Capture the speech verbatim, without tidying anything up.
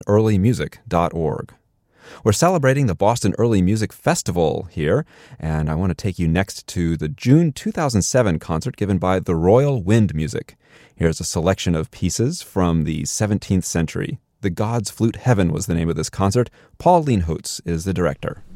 early music dot org. We're celebrating the Boston Early Music Festival here, and I want to take you next to the June two thousand seven concert given by the Royal Wind Music. Here's a selection of pieces from the seventeenth century. The God's Flute Heaven was the name of this concert. Paul Leenhoutz is the director.